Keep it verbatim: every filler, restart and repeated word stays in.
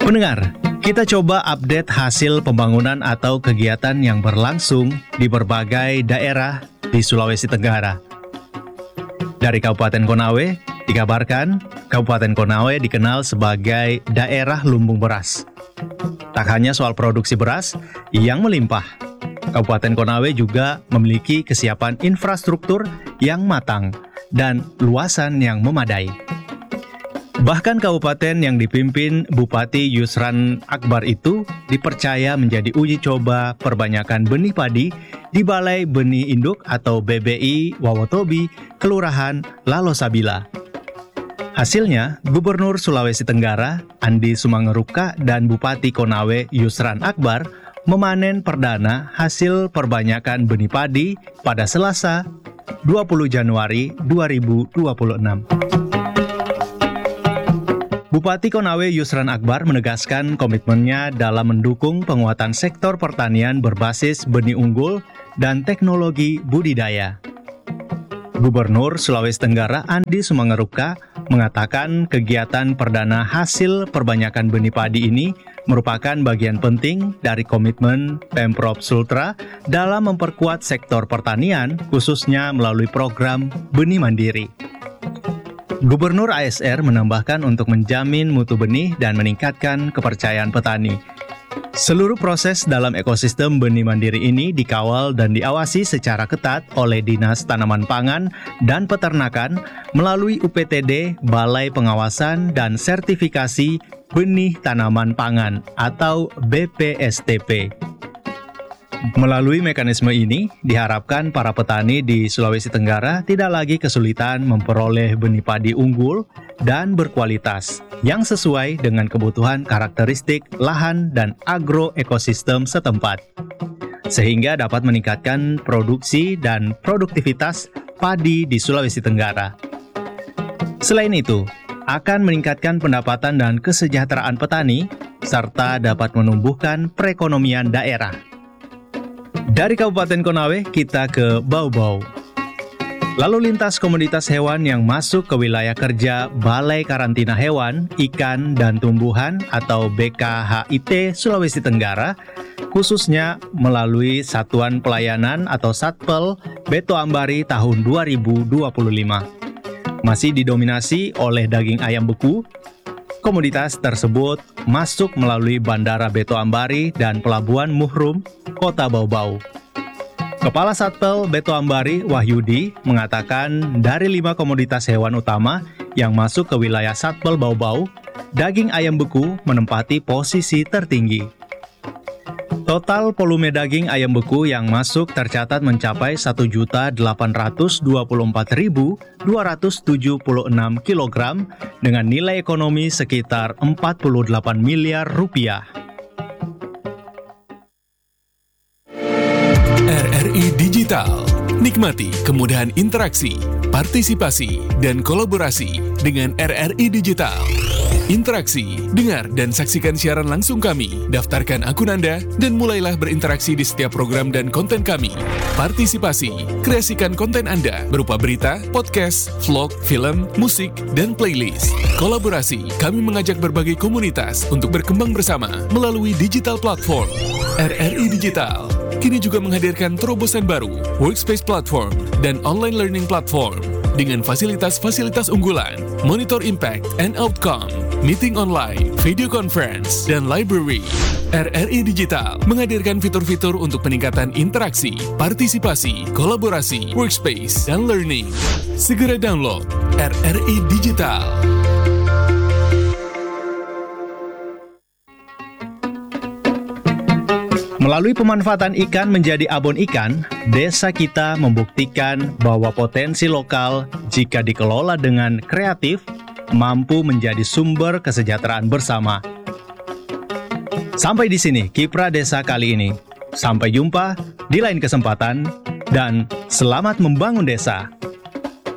Pendengar, kita coba update hasil pembangunan atau kegiatan yang berlangsung di berbagai daerah di Sulawesi Tenggara. Dari Kabupaten Konawe, dikabarkan Kabupaten Konawe dikenal sebagai daerah lumbung beras. Tak hanya soal produksi beras yang melimpah, Kabupaten Konawe juga memiliki kesiapan infrastruktur yang matang dan luasan yang memadai. Bahkan kabupaten yang dipimpin Bupati Yusran Akbar itu dipercaya menjadi uji coba perbanyakan benih padi di Balai Benih Induk atau B B I Wawotobi, Kelurahan Lalosabila. Hasilnya, Gubernur Sulawesi Tenggara, Andi Sumangeruka, dan Bupati Konawe Yusran Akbar memanen perdana hasil perbanyakan benih padi pada Selasa, dua puluh Januari dua ribu dua puluh enam. Bupati Konawe Yusran Akbar menegaskan komitmennya dalam mendukung penguatan sektor pertanian berbasis benih unggul dan teknologi budidaya. Gubernur Sulawesi Tenggara Andi Sumangeruka mengatakan kegiatan perdana hasil perbanyakan benih padi ini merupakan bagian penting dari komitmen Pemprov Sultra dalam memperkuat sektor pertanian, khususnya melalui program Benih Mandiri. Gubernur A S R menambahkan untuk menjamin mutu benih dan meningkatkan kepercayaan petani. Seluruh proses dalam ekosistem benih mandiri ini dikawal dan diawasi secara ketat oleh Dinas Tanaman Pangan dan Peternakan melalui U P T D Balai Pengawasan dan Sertifikasi Benih Tanaman Pangan atau B P S T P. Melalui mekanisme ini, diharapkan para petani di Sulawesi Tenggara tidak lagi kesulitan memperoleh benih padi unggul dan berkualitas yang sesuai dengan kebutuhan karakteristik lahan dan agroekosistem setempat, sehingga dapat meningkatkan produksi dan produktivitas padi di Sulawesi Tenggara. Selain itu, akan meningkatkan pendapatan dan kesejahteraan petani, serta dapat menumbuhkan perekonomian daerah. Dari Kabupaten Konawe, kita ke Bau-Bau. Lalu lintas komoditas hewan yang masuk ke wilayah kerja Balai Karantina Hewan, Ikan, dan Tumbuhan atau B K H I T Sulawesi Tenggara, khususnya melalui Satuan Pelayanan atau Satpel Beto Ambari tahun dua ribu dua puluh lima. Masih didominasi oleh daging ayam beku. Komoditas tersebut masuk melalui Bandara Beto Ambari dan Pelabuhan Muhrum, Kota Bau-Bau. Kepala Satpel Beto Ambari, Wahyudi, mengatakan dari lima komoditas hewan utama yang masuk ke wilayah Satpel Bau-Bau, daging ayam beku menempati posisi tertinggi. Total volume daging ayam beku yang masuk tercatat mencapai satu juta delapan ratus dua puluh empat ribu dua ratus tujuh puluh enam kilogram dengan nilai ekonomi sekitar empat puluh delapan miliar rupiah. R R I Digital. Nikmati kemudahan interaksi, partisipasi, dan kolaborasi dengan R R I Digital. Interaksi, dengar, dan saksikan siaran langsung kami. Daftarkan akun Anda dan mulailah berinteraksi di setiap program dan konten kami. Partisipasi, kreasikan konten Anda berupa berita, podcast, vlog, film, musik, dan playlist. Kolaborasi, kami mengajak berbagai komunitas untuk berkembang bersama melalui digital platform. R R I Digital kini juga menghadirkan terobosan baru, workspace platform, dan online learning platform dengan fasilitas-fasilitas unggulan, monitor impact and outcome, meeting online, video conference, dan library. R R I Digital menghadirkan fitur-fitur untuk peningkatan interaksi, partisipasi, kolaborasi, workspace, dan learning. Segera download R R I Digital. Melalui pemanfaatan ikan menjadi abon ikan, desa kita membuktikan bahwa potensi lokal jika dikelola dengan kreatif mampu menjadi sumber kesejahteraan bersama. Sampai di sini Kiprah Desa kali ini. Sampai jumpa di lain kesempatan dan selamat membangun desa.